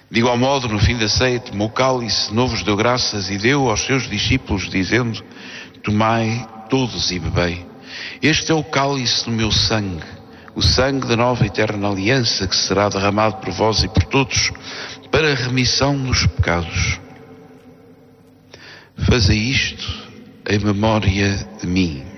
De igual modo, no fim da ceia, tomou o cálice, novo vos deu graças e deu aos seus discípulos, dizendo: tomai todos e bebei. Este é o cálice do meu sangue, o sangue da nova e eterna aliança, que será derramado por vós e por todos, para a remissão dos pecados. Fazei isto em memória de mim.